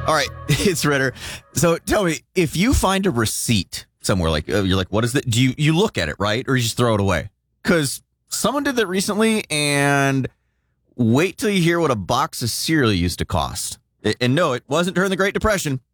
All right, it's Ritter. So tell me, if you find a receipt somewhere, like you're like, what is that? Do you look at it, right? Or you just throw it away? Because someone did that recently, and wait till you hear what a box of cereal used to cost. And no, it wasn't during the Great Depression.